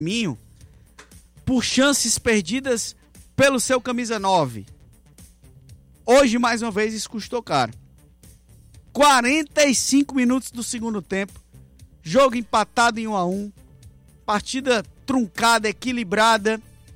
caminho por chances perdidas pelo seu camisa 9. Hoje, mais uma vez, isso custou caro. 45 minutos do segundo tempo, jogo empatado em 1-1, partida truncada, equilibrada.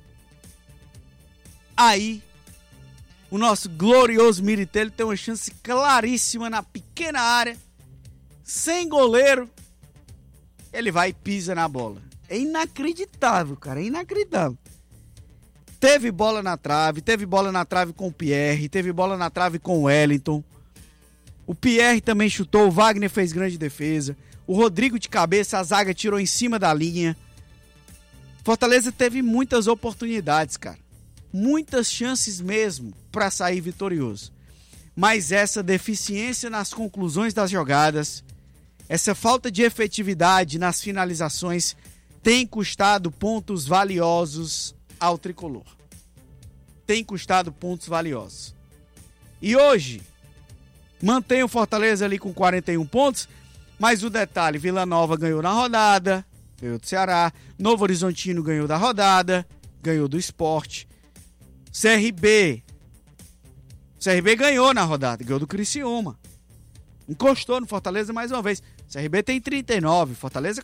Aí, o nosso glorioso Miritelli tem uma chance claríssima na pequena área, sem goleiro, ele vai e pisa na bola. É inacreditável, cara, é inacreditável. Teve bola na trave com o Pierre, teve bola na trave com o Wellington. O Pierre também chutou, o Wagner fez grande defesa. O Rodrigo de cabeça, a zaga tirou em cima da linha. Fortaleza teve muitas oportunidades, cara. Muitas chances mesmo para sair vitorioso. Mas essa deficiência nas conclusões das jogadas, essa falta de efetividade nas finalizações tem custado pontos valiosos ao tricolor. Tem custado pontos valiosos. E hoje, mantém o Fortaleza ali com 41 pontos, mas o detalhe, Vila Nova ganhou na rodada, ganhou do Ceará, Novo Horizontino ganhou da rodada, ganhou do Sport, CRB ganhou na rodada, ganhou do Criciúma, encostou no Fortaleza mais uma vez. CRB tem 39, Fortaleza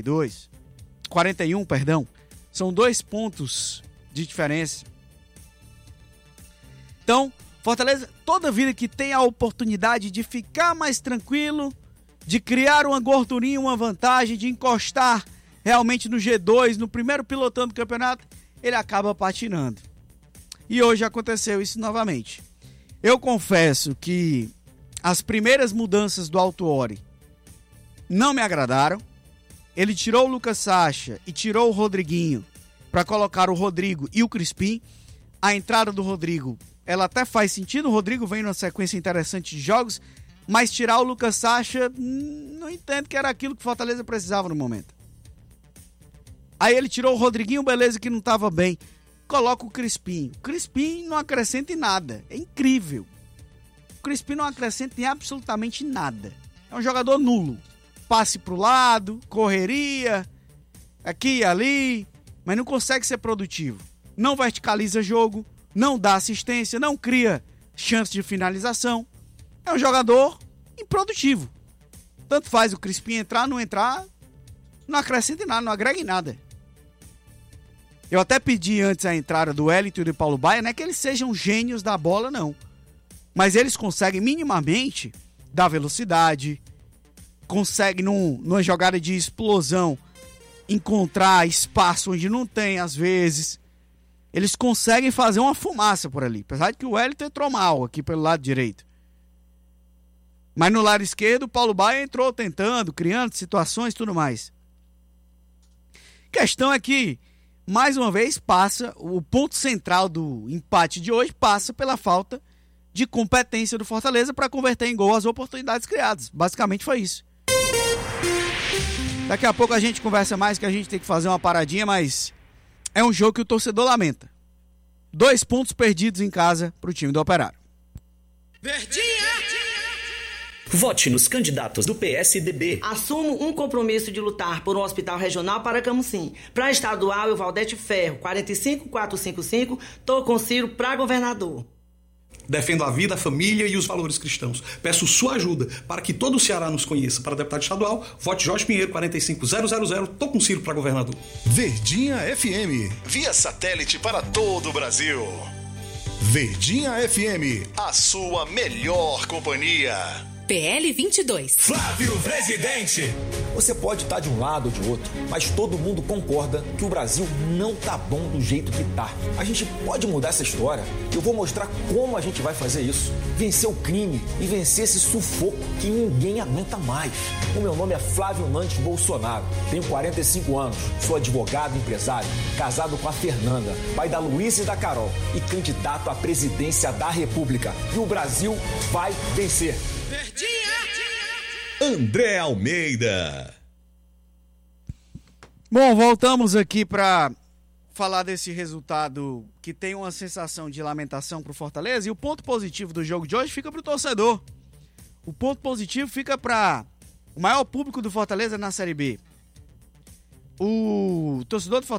41, perdão, são 2 pontos de diferença. Então, Fortaleza, toda vida que tem a oportunidade de ficar mais tranquilo, de criar uma gordurinha, uma vantagem, de encostar realmente no G2, no primeiro pilotão do campeonato, ele acaba patinando. E hoje aconteceu isso novamente. Eu confesso que as primeiras mudanças do Autuori não me agradaram. Ele tirou o Lucas Sacha e tirou o Rodriguinho para colocar o Rodrigo e o Crispim. A entrada do Rodrigo, ela até faz sentido, o Rodrigo vem numa sequência interessante de jogos, mas tirar o Lucas Sacha, não entendo que era aquilo que o Fortaleza precisava no momento. Aí ele tirou o Rodriguinho, beleza, que não estava bem. Coloca o Crispim. O Crispim não acrescenta em nada, é incrível. O Crispim não acrescenta em absolutamente nada. É um jogador nulo. Passe pro lado, correria, aqui e ali, mas não consegue ser produtivo. Não verticaliza jogo, não dá assistência, não cria chance de finalização. É um jogador improdutivo. Tanto faz o Crispim entrar, não acrescenta em nada, não agrega em nada. Eu até pedi antes a entrada do Wellington e do Paulo Baia, não é que eles sejam gênios da bola, não. Mas eles conseguem minimamente dar velocidade, conseguem numa jogada de explosão encontrar espaço onde não tem às vezes. Eles conseguem fazer uma fumaça por ali, apesar de que o Wellington entrou mal aqui pelo lado direito. Mas no lado esquerdo o Paulo Baia entrou tentando, criando situações e tudo mais. A questão é que, mais uma vez, o ponto central do empate de hoje passa pela falta de competência do Fortaleza para converter em gol as oportunidades criadas. Basicamente foi isso. Daqui a pouco a gente conversa mais, que a gente tem que fazer uma paradinha, mas é um jogo que o torcedor lamenta. 2 pontos perdidos em casa para o time do Operário. Verdinha! Vote nos candidatos do PSDB. Assumo um compromisso de lutar por um hospital regional para Camusim. Para estadual, eu Valdete Ferro, 45455, tô com Ciro para governador. Defendo a vida, a família e os valores cristãos. Peço sua ajuda para que todo o Ceará nos conheça. Para deputado estadual, vote Jorge Pinheiro, 45000, tô com Ciro para governador. Verdinha FM, via satélite para todo o Brasil. Verdinha FM, a sua melhor companhia. PL 22. Flávio Presidente. Você pode estar de um lado ou de outro, mas todo mundo concorda que o Brasil não tá bom do jeito que tá. A gente pode mudar essa história. Eu vou mostrar como a gente vai fazer isso. Vencer o crime e vencer esse sufoco que ninguém aguenta mais. O meu nome é Flávio Nantes Bolsonaro. Tenho 45 anos, sou advogado e empresário, casado com a Fernanda, pai da Luísa e da Carol e candidato à presidência da República. E o Brasil vai vencer. André Almeida. Bom, voltamos aqui para falar desse resultado que tem uma sensação de lamentação para o Fortaleza. E o ponto positivo do jogo de hoje fica para o torcedor. O ponto positivo fica para o maior público do Fortaleza na Série B. O torcedor do Fortaleza